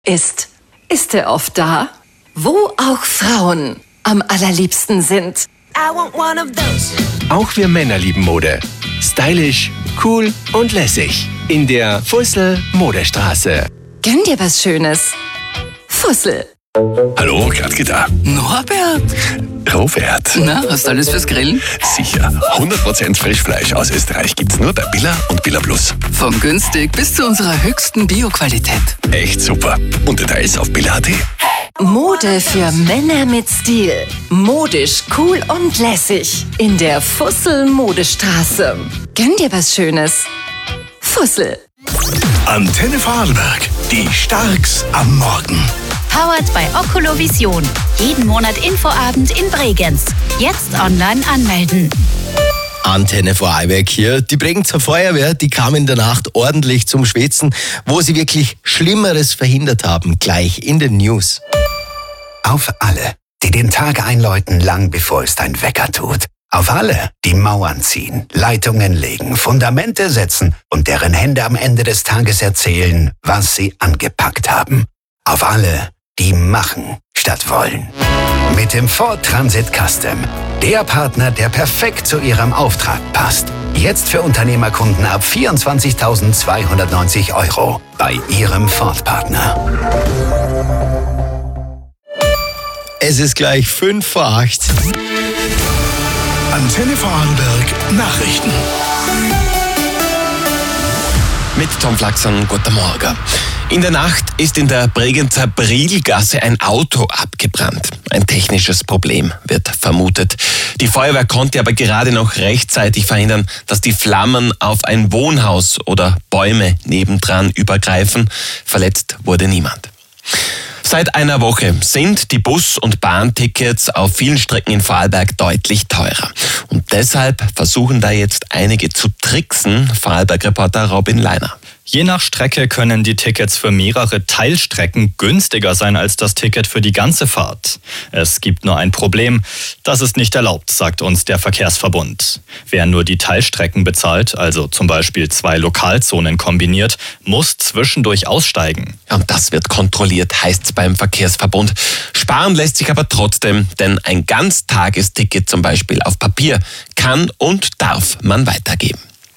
Ist er oft da? Wo auch Frauen am allerliebsten sind. I want one of those. Auch wir Männer lieben Mode. Stylisch, cool und lässig. In der Fussel Modestraße. Gönn dir was Schönes. Fussel. Hallo, Gradke da. Norbert? Robert. Na, hast du alles fürs Grillen? Sicher. 100% Frischfleisch aus Österreich gibt's nur bei Billa und Billa Plus. Von günstig bis zu unserer höchsten Bio-Qualität. Echt super. Und Details auf billa.at. Mode für Männer mit Stil. Modisch, cool und lässig. In der Fussel Modestraße. Gönn dir was Schönes. Fussel. Antenne Vorarlberg. Die Starks am Morgen. Powered bei Oculovision. Jeden Monat Infoabend in Bregenz. Jetzt online anmelden. Antenne Vorarlberg hier. Die Bregenzer Feuerwehr, die kam in der Nacht ordentlich zum Schwitzen, wo sie wirklich Schlimmeres verhindert haben. Gleich in den News. Auf alle, die den Tag einläuten, lang bevor es dein Wecker tut. Auf alle, die Mauern ziehen, Leitungen legen, Fundamente setzen und deren Hände am Ende des Tages erzählen, was sie angepackt haben. Auf alle, die machen statt wollen. Mit dem Ford Transit Custom. Der Partner, der perfekt zu Ihrem Auftrag passt. Jetzt für Unternehmerkunden ab 24.290 € bei Ihrem Ford-Partner. Es ist gleich 7:55. Antenne Vorarlberg Nachrichten. Mit Tom Flachsen, guten Morgen. In der Nacht ist in der Bregenzer Brielgasse ein Auto abgebrannt. Ein technisches Problem wird vermutet. Die Feuerwehr konnte aber gerade noch rechtzeitig verhindern, dass die Flammen auf ein Wohnhaus oder Bäume nebendran übergreifen. Verletzt wurde niemand. Seit einer Woche sind die Bus- und Bahntickets auf vielen Strecken in Vorarlberg deutlich teurer. Und deshalb versuchen da jetzt einige zu tricksen, Vorarlberg-Reporter Robin Leiner. Je nach Strecke können die Tickets für mehrere Teilstrecken günstiger sein als das Ticket für die ganze Fahrt. Es gibt nur ein Problem, das ist nicht erlaubt, sagt uns der Verkehrsverbund. Wer nur die Teilstrecken bezahlt, also zum Beispiel 2 Lokalzonen kombiniert, muss zwischendurch aussteigen. Ja, und das wird kontrolliert, heißt's beim Verkehrsverbund. Sparen lässt sich aber trotzdem, denn ein Ganztagesticket zum Beispiel auf Papier kann und darf man weitergeben.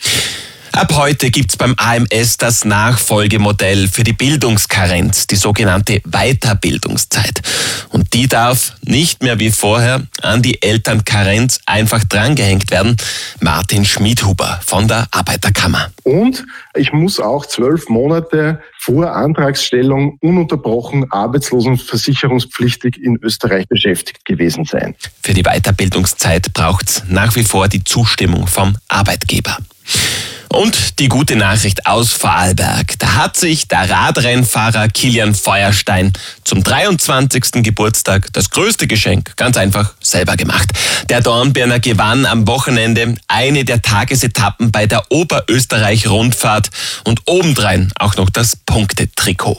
Ab heute gibt's beim AMS das Nachfolgemodell für die Bildungskarenz, die sogenannte Weiterbildungszeit. Und die darf nicht mehr wie vorher an die Elternkarenz einfach drangehängt werden. Martin Schmidhuber von der Arbeiterkammer. Und ich muss auch 12 Monate vor Antragsstellung ununterbrochen arbeitslosenversicherungspflichtig in Österreich beschäftigt gewesen sein. Für die Weiterbildungszeit braucht's nach wie vor die Zustimmung vom Arbeitgeber. Und die gute Nachricht aus Vorarlberg. Da hat sich der Radrennfahrer Kilian Feuerstein zum 23. Geburtstag das größte Geschenk ganz einfach selber gemacht. Der Dornbirner gewann am Wochenende eine der Tagesetappen bei der Oberösterreich-Rundfahrt und obendrein auch noch das Punktetrikot.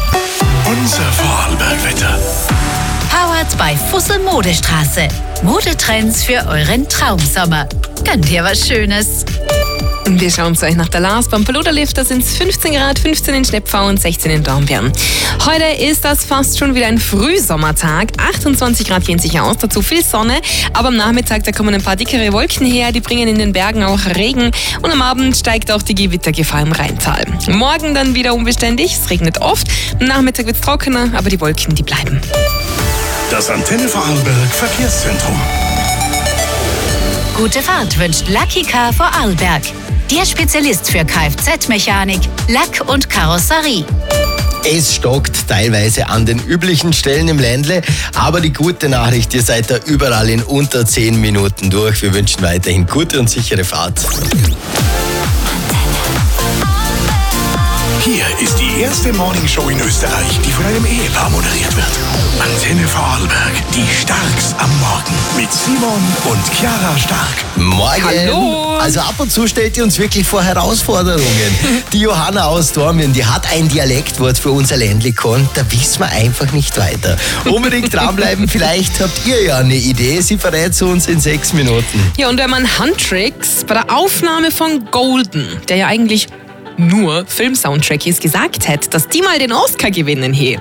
Unser Vorarlberg-Wetter. Powered bei Fussel Modestraße. Modetrends für euren Traumsommer. Gönnt ihr was Schönes. Wir schauen zu euch nach der Lars. Beim Paluderlift, da sind es 15 Grad, 15 in Schlepptau und 16 in Dornbirn. Heute ist das fast schon wieder ein Frühsommertag. 28 Grad gehen sich aus, dazu viel Sonne. Aber am Nachmittag, da kommen ein paar dickere Wolken her, die bringen in den Bergen auch Regen. Und am Abend steigt auch die Gewittergefahr im Rheintal. Morgen dann wieder unbeständig, es regnet oft. Am Nachmittag wird es trockener, aber die Wolken, die bleiben. Das Antenne Vorarlberg Verkehrszentrum. Gute Fahrt wünscht Lucky Car Vorarlberg. Der Spezialist für Kfz-Mechanik, Lack und Karosserie. Es stockt teilweise an den üblichen Stellen im Ländle, aber die gute Nachricht, ihr seid da überall in unter 10 Minuten durch. Wir wünschen weiterhin gute und sichere Fahrt. Hier ist die erste Morningshow in Österreich, die von einem Ehepaar moderiert wird. Antenne Vorarlberg, die Starks am Morgen. Mit Simon und Chiara Stark. Morgen. Hallo. Also ab und zu stellt ihr uns wirklich vor Herausforderungen. Die Johanna aus Dornbirn, die hat ein Dialektwort für unser Ländlikon. Da wissen wir einfach nicht weiter. Unbedingt dranbleiben, vielleicht habt ihr ja eine Idee. Sie verrät zu uns in 6 Minuten. Ja, und wenn man Handtricks bei der Aufnahme von Golden, der ja eigentlich nur Filmsoundtrackies gesagt hätte, dass die mal den Oscar gewinnen.